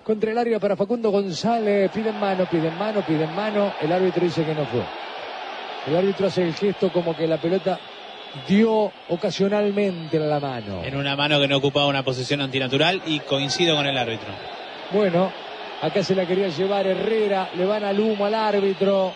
contra el área para Facundo González. Piden mano. El árbitro dice que no fue. El árbitro hace el gesto como que la pelota dio ocasionalmente en la mano. En una mano que no ocupaba una posición antinatural, y coincido con el árbitro. Bueno, acá se la quería llevar Herrera, le van al humo al árbitro.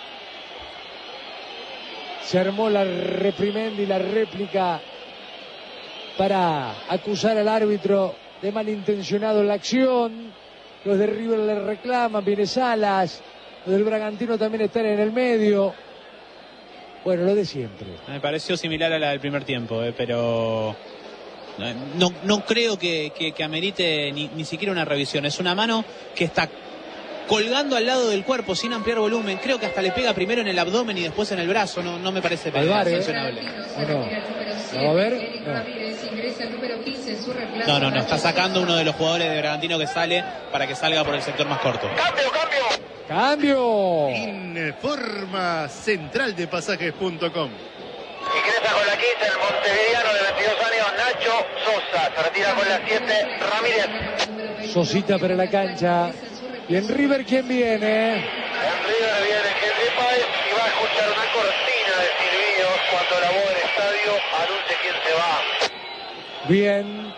Se armó la reprimenda y la réplica para acusar al árbitro de malintencionado en la acción. Los de River le reclaman, viene Salas. Los del Bragantino también están en el medio. Bueno, lo de siempre. Me pareció similar a la del primer tiempo, pero no creo que amerite ni siquiera una revisión. Es una mano que está colgando al lado del cuerpo sin ampliar volumen. Creo que hasta le pega primero en el abdomen y después en el brazo. No me parece sancionable. ¿La va a ver? No, está sacando uno de los jugadores de Bragantino que sale para que salga por el sector más corto. ¡Cambio! Informa central de pasajes.com. Ingresa con la 15 el montevideano de 22 años, Nacho Sosa. Se retira con la 7, Ramírez. Sosita para la cancha. ¿Y en River quién viene? En River viene Henry Páez y va a escuchar una cortina de silbidos cuando la voz del estadio anuncie quién se va. Bien.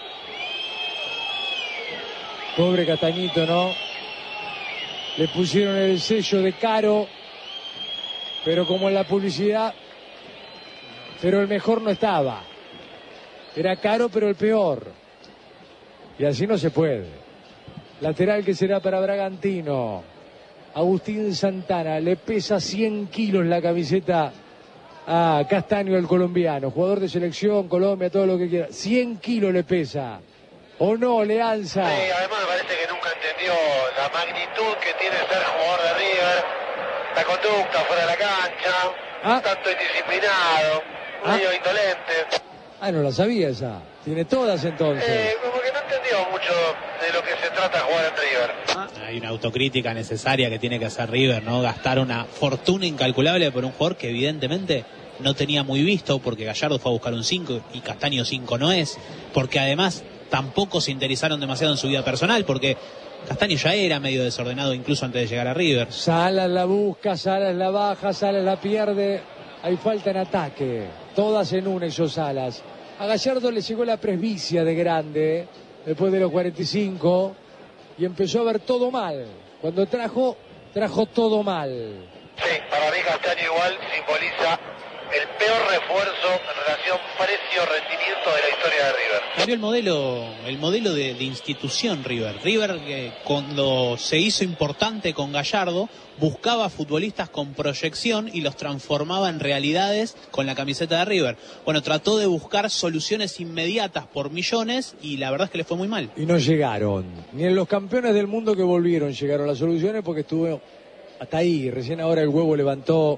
Pobre Castañito, ¿no? Le pusieron el sello de caro, pero como en la publicidad, pero el mejor no estaba. Era caro, pero el peor. Y así no se puede. Lateral que será para Bragantino. Agustín Santana, le pesa 100 kilos la camiseta a Castaño, el colombiano. Jugador de selección, Colombia, todo lo que quiera. 100 kilos le pesa. ¿O no, Leanza? Sí, además me parece que nunca entendió la magnitud que tiene ser jugador de River. La conducta fuera de la cancha, tanto indisciplinado, medio indolente. No la sabía esa. Tiene todas entonces. Como que no entendió mucho de lo que se trata de jugar en River. Hay una autocrítica necesaria que tiene que hacer River, ¿no? Gastar una fortuna incalculable por un jugador que evidentemente no tenía muy visto, porque Gallardo fue a buscar un 5 y Castaño 5 no es, porque además tampoco se interesaron demasiado en su vida personal, porque Castaño ya era medio desordenado incluso antes de llegar a River. Salas la busca, Salas la baja, Salas la pierde. Hay falta en ataque. Todas en una hizo Salas. A Gallardo le llegó la presbicia de grande, después de los 45, y empezó a ver todo mal. Cuando trajo todo mal. Sí, para mí Castaño igual simboliza el peor refuerzo en relación precio-rendimiento de la historia de River. Cambió el modelo de institución River. River, cuando se hizo importante con Gallardo, buscaba futbolistas con proyección y los transformaba en realidades con la camiseta de River. Bueno, trató de buscar soluciones inmediatas por millones y la verdad es que le fue muy mal. Y no llegaron. Ni en los campeones del mundo que volvieron llegaron las soluciones, porque estuvo hasta ahí. Recién ahora el Huevo levantó.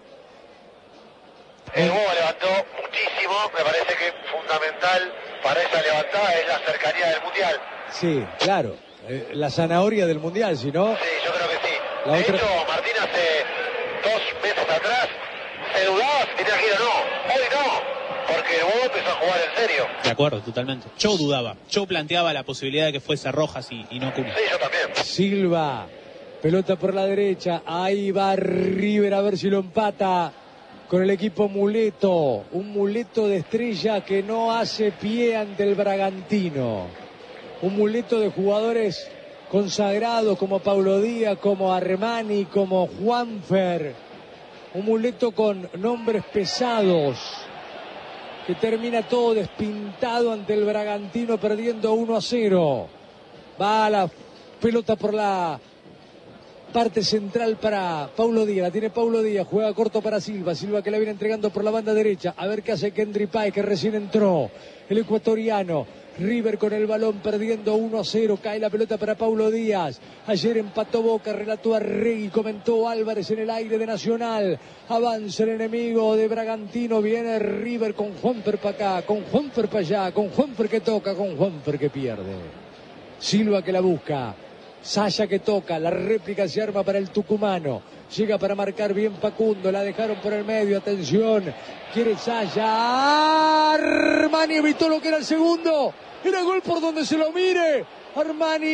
El Huevo levantó muchísimo. Me parece que fundamental para esa levantada es la cercanía del Mundial. Sí, claro. La zanahoria del Mundial, si no. Sí, yo creo que sí. De hecho, Martín, hace 2 meses atrás se dudaba si tenía que ir o no. Hoy no, porque el Huevo empezó a jugar en serio. De acuerdo, totalmente. Yo dudaba. Yo planteaba la posibilidad de que fuese Rojas y no Cunha. Sí, yo también. Silva, pelota por la derecha. Ahí va River a ver si lo empata con el equipo muleto. Un muleto de estrella que no hace pie ante el Bragantino. Un muleto de jugadores consagrados como Paulo Díaz, como Armani, como Juanfer. Un muleto con nombres pesados, que termina todo despintado ante el Bragantino, perdiendo 1-0. Va la pelota por la parte central para Paulo Díaz. La tiene Paulo Díaz, juega corto para Silva. Silva que la viene entregando por la banda derecha. A ver qué hace Henry Páez, que recién entró. El ecuatoriano. River con el balón perdiendo 1-0. Cae la pelota para Paulo Díaz. Ayer empató Boca, relató Arregui, comentó Álvarez en el aire de Nacional. Avanza el enemigo de Bragantino. Viene River con Juanfer para acá, con Juanfer para allá, con Juanfer que toca, con Juanfer que pierde. Silva que la busca. Saya que toca, la réplica se arma para el tucumano. Llega para marcar bien Facundo, la dejaron por el medio, atención. Quiere Saya. Armani evitó lo que era el segundo. Era gol por donde se lo mire. Armani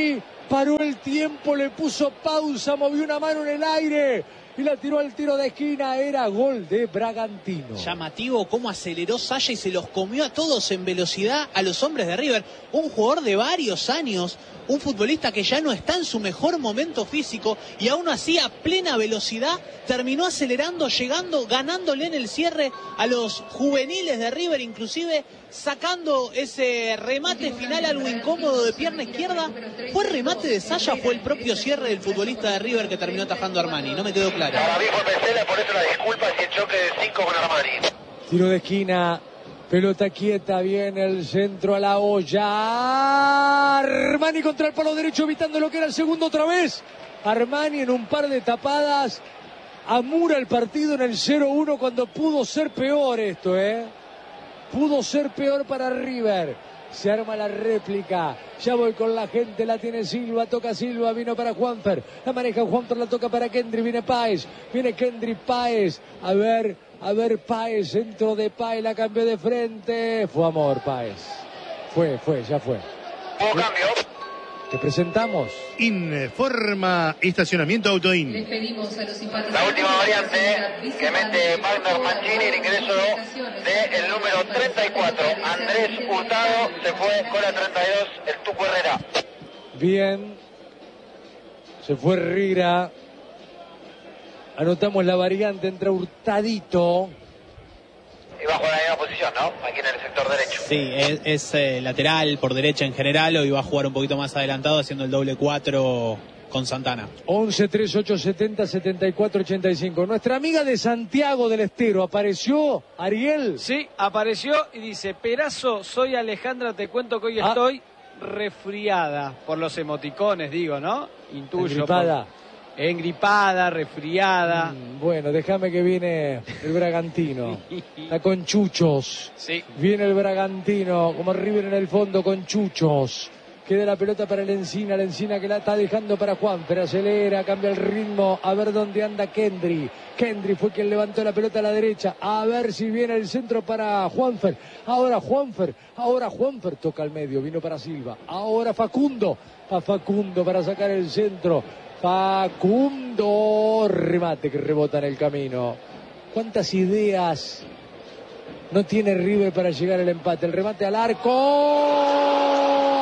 paró el tiempo, le puso pausa, movió una mano en el aire y la tiró al tiro de esquina. Era gol de Bragantino. Llamativo cómo aceleró Saya y se los comió a todos en velocidad a los hombres de River. Un jugador de varios años, un futbolista que ya no está en su mejor momento físico y aún así a plena velocidad terminó acelerando, llegando, ganándole en el cierre a los juveniles de River, inclusive sacando ese remate final algo incómodo de pierna izquierda. ¿Fue el remate de Saya o fue el propio cierre del futbolista de River que terminó atajando a Armani? No me quedó claro. Para mí fue Pesela, por eso la disculpa si el choque de 5 con Armani. Tiro de esquina, pelota quieta, viene el centro a la olla. Armani contra el palo derecho, evitando lo que era el segundo otra vez. Armani en un par de tapadas amura el partido en el 0-1 cuando pudo ser peor esto, Pudo ser peor para River. Se arma la réplica. Ya voy con la gente. La tiene Silva. Toca Silva. Vino para Juanfer. La maneja Juanfer. La toca para Kendry. Viene Páez. Viene Kendry Páez. A ver Páez. Centro de Páez. La cambió de frente. Fue amor Páez. Ya fue. Hubo cambio. Te presentamos. Informa Estacionamiento Autoin. La última variante que mete Wagner Mancini, el ingreso del número 34. Andrés Hurtado se fue con la 32, el Tuco Herrera. Bien. Se fue Herrera. Anotamos la variante entre Hurtadito. Y va a jugar en la misma posición, ¿no? Aquí en el sector derecho. Sí, es lateral por derecha en general. Hoy va a jugar un poquito más adelantado haciendo el doble 4 con Santana. 11 38 70 74 85. Nuestra amiga de Santiago del Estero apareció, Ariel. Sí, apareció y dice: Perazo, soy Alejandra, te cuento que hoy estoy resfriada por los emoticones, digo, ¿no? Intuyo. Engripada, resfriada. Bueno, déjame que viene el Bragantino. Está con chuchos. Sí. Viene el Bragantino, como River en el fondo con chuchos. Queda la pelota para el Encina que la está dejando para Juanfer. Acelera, cambia el ritmo. A ver dónde anda Kendry. Kendry fue quien levantó la pelota a la derecha. A ver si viene el centro para Juanfer. Ahora Juanfer toca al medio. Vino para Silva. Ahora Facundo. A Facundo para sacar el centro. Facundo, remate que rebota en el camino. ¿Cuántas ideas no tiene River para llegar al empate? El remate al arco,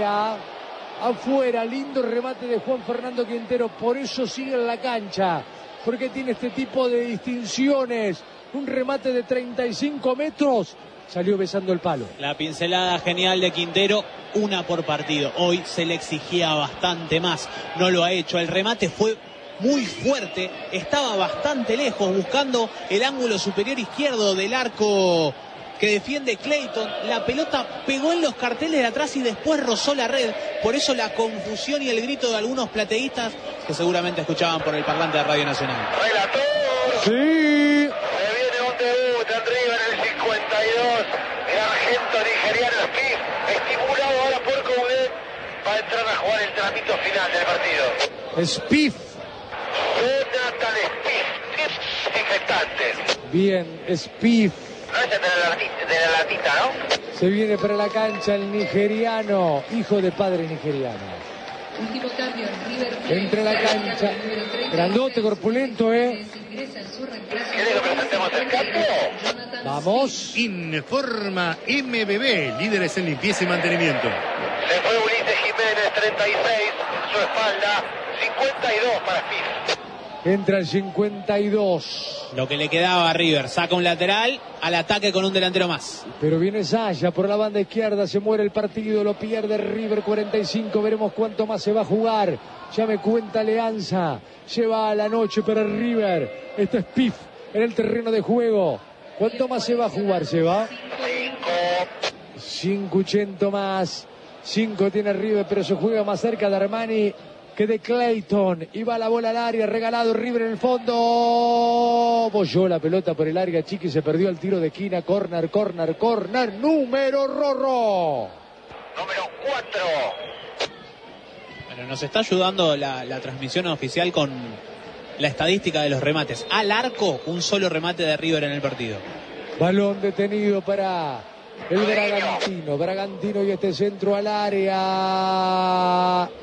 afuera, lindo remate de Juan Fernando Quintero. Por eso sigue en la cancha, porque tiene este tipo de distinciones. Un remate de 35 metros. Salió besando el palo. La pincelada genial de Quintero, una por partido. Hoy se le exigía bastante más. No lo ha hecho. El remate fue muy fuerte. Estaba bastante lejos, buscando el ángulo superior izquierdo del arco que defiende Clayton. La pelota pegó en los carteles de atrás y después rozó la red. Por eso la confusión y el grito de algunos plateístas que seguramente escuchaban por el parlante de Radio Nacional. Relator. Sí. El argento nigeriano Spiff, estimulado ahora por Coudet, va a entrar a jugar el tramito final del partido. Spiff. Jonathan Spiff, infectante. Bien, Spiff. No es de la latita, ¿no? Se viene para la cancha el nigeriano, hijo de padre nigeriano. Entra a la cancha, grandote, corpulento, ¿Quiere que presentemos el cambio? Vamos. Informa MBB, líderes en limpieza y mantenimiento. Se fue Ulises Jiménez, 36, su espalda, 52 para Spiff. Entra el 52. Lo que le quedaba a River, saca un lateral al ataque con un delantero más. Pero viene Saya por la banda izquierda, se muere el partido, lo pierde River, 45, veremos cuánto más se va a jugar. Ya me cuenta Leanza, lleva a la noche para River. Este es Spiff en el terreno de juego. ¿Cuánto más se va a jugar? ¿Se va? 5 más. 5 tiene River, pero se juega más cerca de Armani que de Clayton. Y va la bola al área, regalado River en el fondo. Bolló la pelota por el área, Chiqui se perdió el tiro de esquina. Corner. Número Rorro. Número 4. Bueno, nos está ayudando la transmisión oficial con la estadística de los remates. Al arco, un solo remate de River en el partido. Balón detenido para el Bragantino. Bragantino y este centro al área.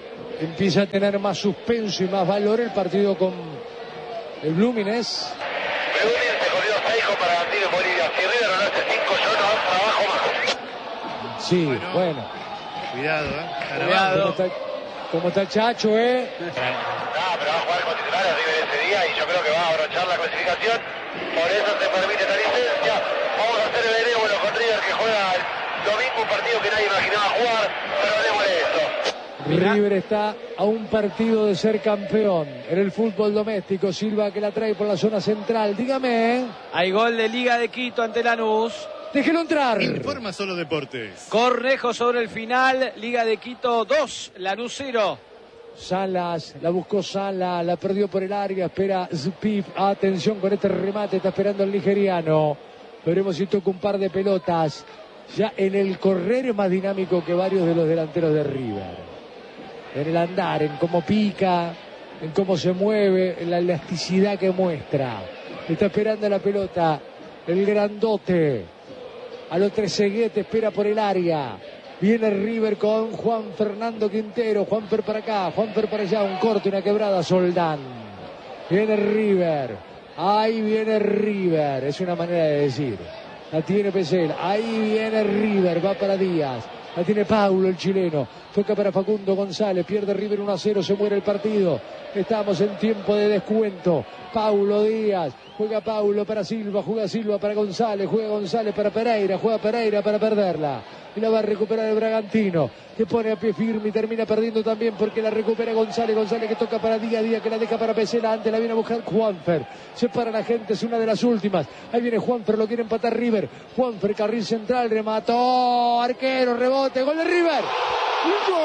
empieza a tener más suspenso y más valor el partido con el Bluminense. Bluminense corrió 6 para Argentina en Bolivia. Si River no hace 5, yo no trabajo más. Sí, bueno. Cuidado, Cuidado. ¿Cómo está el Chacho, No, pero va a jugar con titulares River ese día y yo creo que va a abrochar la clasificación. Por eso se permite esta licencia. Vamos a hacer benévolo con River, que juega el domingo un partido que nadie imaginaba jugar. Pero démosle eso. River está a un partido de ser campeón en el fútbol doméstico. Silva que la trae por la zona central. Dígame. Hay gol de Liga de Quito ante Lanús. Déjelo entrar. Informa Solo Deportes. Cornejo sobre el final. Liga de Quito 2, Lanús 0. Salas, la buscó Sala, la perdió por el área, espera Spif, atención con este remate, está esperando el nigeriano. Veremos si toca un par de pelotas. Ya en el correr es más dinámico que varios de los delanteros de River. En el andar, en cómo pica, en cómo se mueve, en la elasticidad que muestra. Está esperando la pelota, el grandote. A los Trezeguet espera por el área. Viene River con Juan Fernando Quintero. Juanfer para acá, Juanfer para allá. Un corte, una quebrada, Soldán. Viene River. Ahí viene River. Es una manera de decir. La tiene Pesel. Ahí viene River. Va para Díaz. La tiene Paulo, el chileno. Toca para Facundo González. Pierde River 1-0. Se muere el partido. Estamos en tiempo de descuento. Paulo Díaz. Juega Paulo para Silva. Juega Silva para González. Juega González para Pereira. Juega Pereira para perderla. Y la va a recuperar el Bragantino, que pone a pie firme y termina perdiendo también porque la recupera González. González que toca para Díaz, Díaz que la deja para Pesela. Antes la viene a buscar Juanfer. Se para la gente, es una de las últimas. Ahí viene Juanfer, lo quiere empatar River. Juanfer, carril central, remató. Arquero, rebote, gol de River. ¡Gol!